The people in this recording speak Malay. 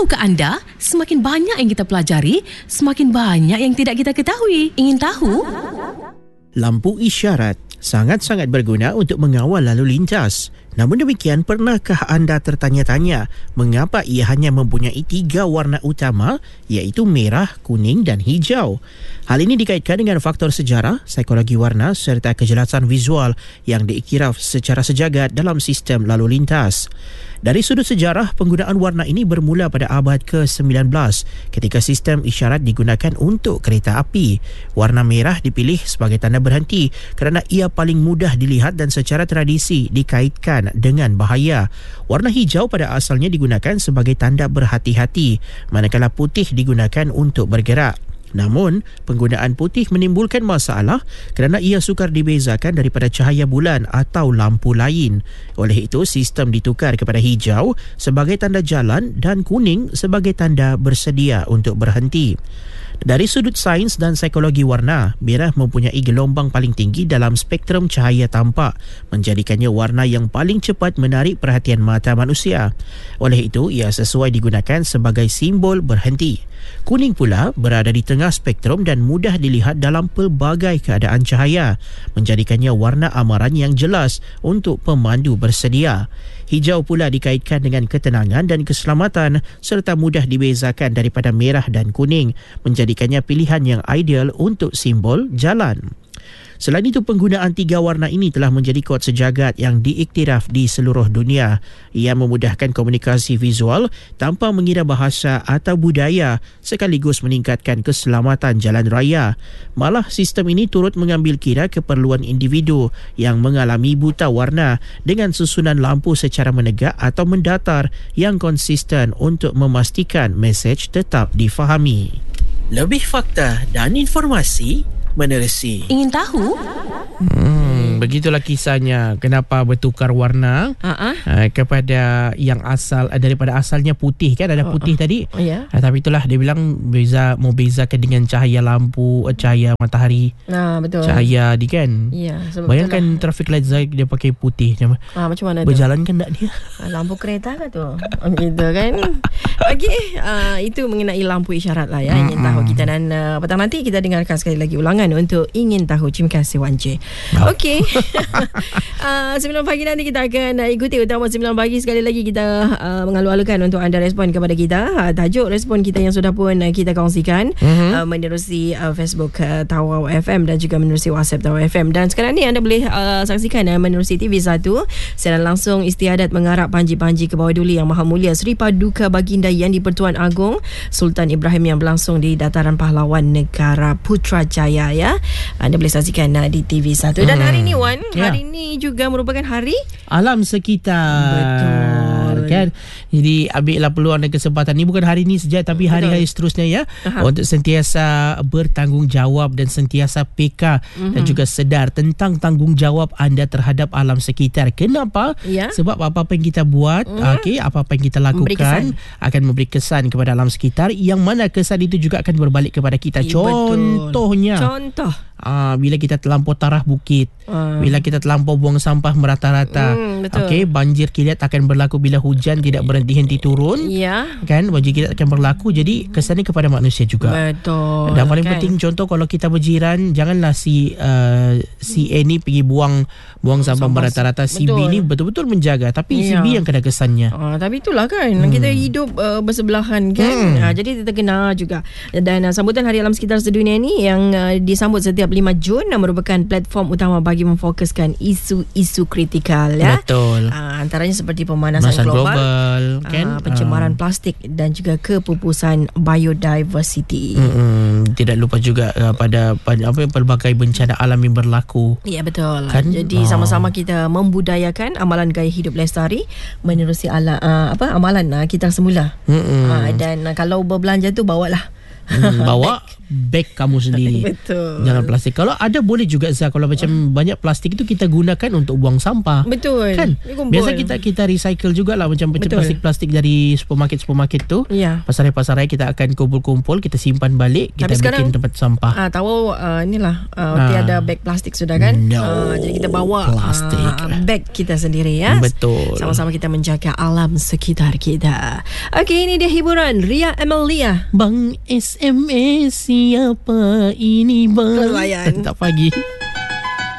Tahukah anda, semakin banyak yang kita pelajari, semakin banyak yang tidak kita ketahui. Ingin tahu? Lampu isyarat sangat-sangat berguna untuk mengawal lalu lintas. Namun demikian, pernahkah anda tertanya-tanya mengapa ia hanya mempunyai 3 warna utama, iaitu merah, kuning dan hijau? Hal ini dikaitkan dengan faktor sejarah, psikologi warna serta kejelasan visual yang diiktiraf secara sejagat dalam sistem lalu lintas. Dari sudut sejarah, penggunaan warna ini bermula pada abad ke-19 ketika sistem isyarat digunakan untuk kereta api. Warna merah dipilih sebagai tanda berhenti kerana ia paling mudah dilihat dan secara tradisi dikaitkan dengan bahaya. Warna hijau pada asalnya digunakan sebagai tanda berhati-hati, manakala putih digunakan untuk bergerak. Namun, penggunaan putih menimbulkan masalah kerana ia sukar dibezakan daripada cahaya bulan atau lampu lain. Oleh itu, sistem ditukar kepada hijau sebagai tanda jalan dan kuning sebagai tanda bersedia untuk berhenti. Dari sudut sains dan psikologi warna, merah mempunyai gelombang paling tinggi dalam spektrum cahaya tampak, menjadikannya warna yang paling cepat menarik perhatian mata manusia. Oleh itu, ia sesuai digunakan sebagai simbol berhenti. Kuning pula berada di tengah spektrum dan mudah dilihat dalam pelbagai keadaan cahaya, menjadikannya warna amaran yang jelas untuk pemandu bersedia. Hijau pula dikaitkan dengan ketenangan dan keselamatan serta mudah dibezakan daripada merah dan kuning, menjadikannya pilihan yang ideal untuk simbol jalan. Selain itu, penggunaan 3 warna ini telah menjadi kod sejagat yang diiktiraf di seluruh dunia. Ia memudahkan komunikasi visual tanpa mengira bahasa atau budaya, sekaligus meningkatkan keselamatan jalan raya. Malah, sistem ini turut mengambil kira keperluan individu yang mengalami buta warna dengan susunan lampu secara menegak atau mendatar yang konsisten untuk memastikan mesej tetap difahami. Lebih fakta dan informasi menerusi. Ingin tahu? Begitulah kisahnya kenapa bertukar warna kepada yang asal daripada asalnya putih, kan ada putih tadi. Tapi itulah dia bilang mau bezakan dengan cahaya lampu, cahaya matahari. Betul. Cahaya di kan. Ya, bayangkan traffic light Zaid dia pakai putih. Macam mana berjalan kan tak dia? Lampu kereta ke tu? Gitu kan. Okey, itu mengenai lampu isyarat lah ya. Ingin tahu kita, dan petang nanti kita dengarkan sekali lagi ulangan untuk Ingin Tahu. Terima kasih Wan J. Okey. 9 pagi nanti kita akan ikuti Utama 9 pagi. Sekali lagi kita mengalu-alukan untuk anda respon kepada kita. Tajuk respon kita yang sudah pun kita kongsikan menerusi Facebook Tawau FM dan juga menerusi WhatsApp Tawau FM. Dan sekarang ni anda boleh saksikan menerusi TV1 siaran langsung istiadat mengarap panji-panji ke bawah duli Yang Maha Mulia Sri Paduka Baginda Yang di-Pertuan Agong Sultan Ibrahim yang berlangsung di Dataran Pahlawan Negara Putrajaya ya. Anda boleh saksikan di TV1. Dan hari ni Wan, hari ni juga merupakan hari Alam Sekitar. Betul. Kan? Jadi ambillah peluang dan kesempatan ni, bukan hari ni saja tapi hari-hari seterusnya ya, untuk sentiasa bertanggungjawab dan sentiasa peka dan juga sedar tentang tanggungjawab anda terhadap alam sekitar. Kenapa? Sebab apa-apa yang kita buat, apa-apa yang kita lakukan akan memberi kesan kepada alam sekitar, yang mana kesan itu juga akan berbalik kepada kita. Contohnya, bila kita terlampau tarah bukit, bila kita terlampau buang sampah merata-rata, banjir kilat akan berlaku bila hujan tidak berhenti-henti turun, kan, banjir kilat akan berlaku. Jadi kesannya kepada manusia juga. Betul. Dan paling penting, contoh kalau kita berjiran, janganlah si A ni pergi buang sampah merata-rata, si B ni betul-betul menjaga, tapi si B yang kena kesannya. Tapi itulah kan, kita hidup bersebelahan kan. Jadi kita kena juga. Dan sambutan Hari Alam Sekitar Sedunia ni yang disambut setiap 5 Jun merupakan platform utama bagi memfokuskan isu-isu kritikal ya. Betul. Antaranya seperti pemanasan global kan, pencemaran plastik dan juga kepupusan biodiversity. Tidak lupa juga pada pelbagai bencana alam yang berlaku. Ya, betul. Kan? Jadi sama-sama kita membudayakan amalan gaya hidup lestari menerusi amalan kita semula. Dan kalau berbelanja tu bawalah Bawa beg kamu sendiri. Betul. Jangan plastik. Kalau ada boleh juga Zah, kalau macam banyak plastik itu kita gunakan untuk buang sampah. Betul. Kan? Biasa kita recycle jugalah macam plastik-plastik dari supermarket tu. Ya. Pasarai-pasarai kita akan kumpul-kumpul, kita simpan balik, kita bikin tempat sampah. Tahu inilah tiada beg plastik sudah kan? No. Jadi kita bawa plastik. beg kita sendiri ya. Betul. Sama-sama kita menjaga alam sekitar kita. Okey, ini dia hiburan Ria Amelia. Bang SMS siapa ini bang? Layan. Tak pagi.